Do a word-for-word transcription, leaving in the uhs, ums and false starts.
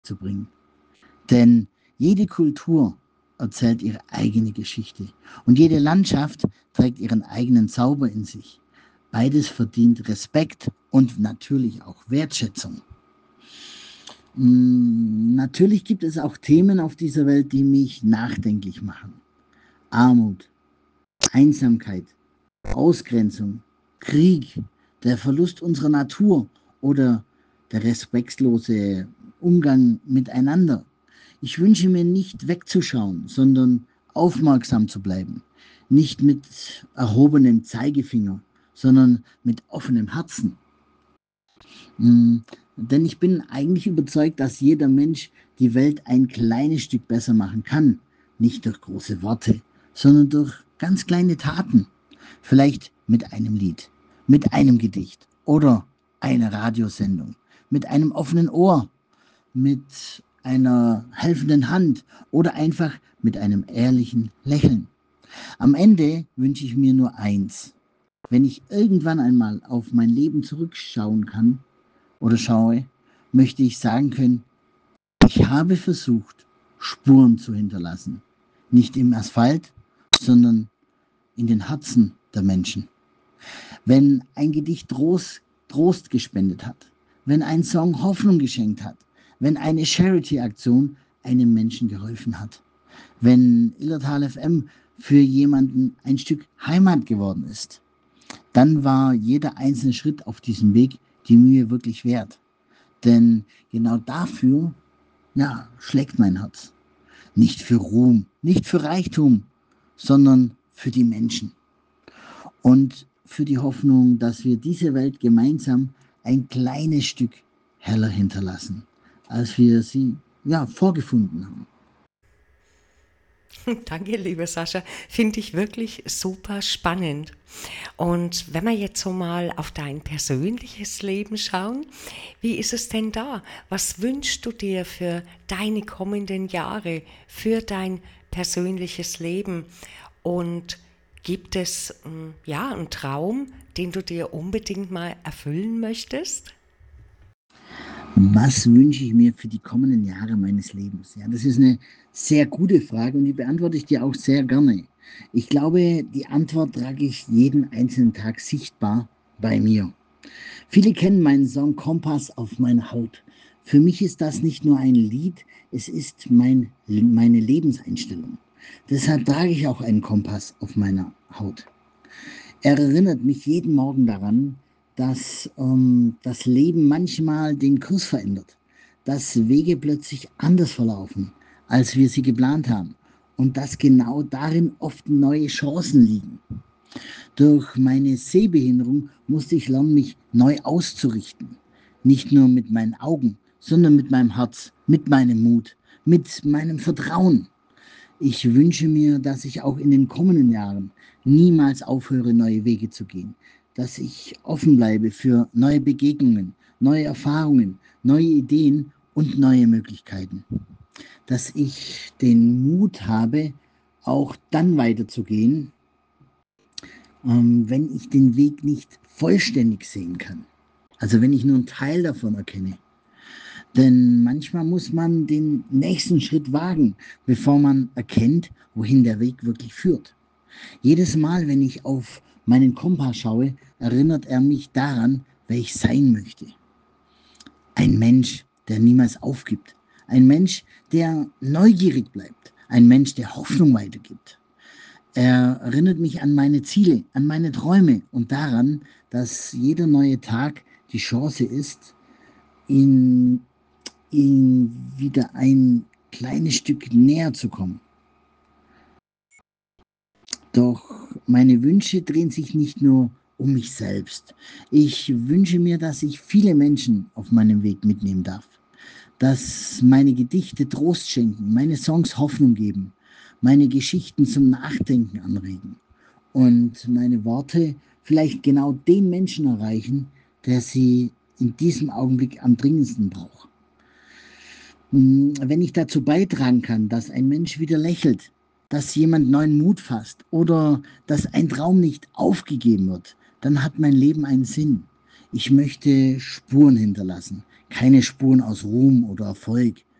zu bringen. Denn jede Kultur erzählt ihre eigene Geschichte und jede Landschaft trägt ihren eigenen Zauber in sich. Beides verdient Respekt und natürlich auch Wertschätzung. Mm, Natürlich gibt es auch Themen auf dieser Welt, die mich nachdenklich machen. Armut, Einsamkeit, Ausgrenzung, Krieg, der Verlust unserer Natur oder der respektlose Umgang miteinander. Ich wünsche mir nicht wegzuschauen, sondern aufmerksam zu bleiben. Nicht mit erhobenem Zeigefinger, sondern mit offenem Herzen. Mm, Denn ich bin eigentlich überzeugt, dass jeder Mensch die Welt ein kleines Stück besser machen kann. Nicht durch große Worte, sondern durch ganz kleine Taten. Vielleicht mit einem Lied, mit einem Gedicht oder einer Radiosendung, mit einem offenen Ohr, mit einer helfenden Hand oder einfach mit einem ehrlichen Lächeln. Am Ende wünsche ich mir nur eins. Wenn ich irgendwann einmal auf mein Leben zurückschauen kann oder schaue, möchte ich sagen können, ich habe versucht, Spuren zu hinterlassen. Nicht im Asphalt, sondern in den Herzen der Menschen. Wenn ein Gedicht Trost, Trost gespendet hat, wenn ein Song Hoffnung geschenkt hat, wenn eine Charity-Aktion einem Menschen geholfen hat, wenn Illertal F M für jemanden ein Stück Heimat geworden ist, dann war jeder einzelne Schritt auf diesem Weg die Mühe wirklich wert. Denn genau dafür, ja, schlägt mein Herz. Nicht für Ruhm, nicht für Reichtum, sondern für die Menschen. Und für die Hoffnung, dass wir diese Welt gemeinsam ein kleines Stück heller hinterlassen, als wir sie ja vorgefunden haben. Danke, liebe Sascha. Finde ich wirklich super spannend. Und wenn wir jetzt so mal auf dein persönliches Leben schauen, wie ist es denn da? Was wünschst du dir für deine kommenden Jahre, für dein persönliches Leben? Und gibt es mm, ja einen Traum, den du dir unbedingt mal erfüllen möchtest? Was wünsche ich mir für die kommenden Jahre meines Lebens? Ja, das ist eine sehr gute Frage und die beantworte ich dir auch sehr gerne. Ich glaube, die Antwort trage ich jeden einzelnen Tag sichtbar bei mir. Viele kennen meinen Song Kompass auf meiner Haut. Für mich ist das nicht nur ein Lied, es ist mein, meine Lebenseinstellung. Deshalb trage ich auch einen Kompass auf meiner Haut. Er erinnert mich jeden Morgen daran, dass ähm, das Leben manchmal den Kurs verändert, dass Wege plötzlich anders verlaufen, als wir sie geplant haben und dass genau darin oft neue Chancen liegen. Durch meine Sehbehinderung musste ich lernen, mich neu auszurichten. Nicht nur mit meinen Augen, sondern mit meinem Herz, mit meinem Mut, mit meinem Vertrauen. Ich wünsche mir, dass ich auch in den kommenden Jahren niemals aufhöre, neue Wege zu gehen, dass ich offen bleibe für neue Begegnungen, neue Erfahrungen, neue Ideen und neue Möglichkeiten, dass ich den Mut habe, auch dann weiterzugehen, ähm, wenn ich den Weg nicht vollständig sehen kann. Also wenn ich nur einen Teil davon erkenne. Denn manchmal muss man den nächsten Schritt wagen, bevor man erkennt, wohin der Weg wirklich führt. Jedes Mal, wenn ich auf meinen Kompass schaue, erinnert er mich daran, wer ich sein möchte. Ein Mensch, der niemals aufgibt. Ein Mensch, der neugierig bleibt. Ein Mensch, der Hoffnung weitergibt. Er erinnert mich an meine Ziele, an meine Träume und daran, dass jeder neue Tag die Chance ist, ihn, ihn wieder ein kleines Stück näher zu kommen. Doch meine Wünsche drehen sich nicht nur um mich selbst. Ich wünsche mir, dass ich viele Menschen auf meinem Weg mitnehmen darf. Dass meine Gedichte Trost schenken, meine Songs Hoffnung geben, meine Geschichten zum Nachdenken anregen und meine Worte vielleicht genau den Menschen erreichen, der sie in diesem Augenblick am dringendsten braucht. Hm, Wenn ich dazu beitragen kann, dass ein Mensch wieder lächelt, dass jemand neuen Mut fasst oder dass ein Traum nicht aufgegeben wird, dann hat mein Leben einen Sinn. Ich möchte Spuren hinterlassen, keine Spuren aus Ruhm oder Erfolg.